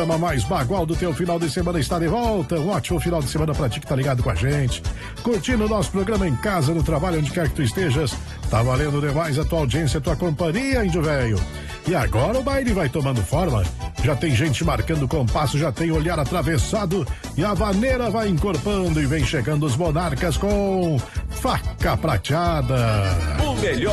programa mais bagual do teu final de semana está de volta. Um ótimo final de semana pra ti que tá ligado com a gente. Curtindo o nosso programa em casa, no trabalho, onde quer que tu estejas. Tá valendo demais a tua audiência, a tua companhia, índio velho. E agora o baile vai tomando forma. Já tem gente marcando compasso, já tem olhar atravessado e a vaneira vai encorpando e vem chegando os monarcas com faca prateada. O melhor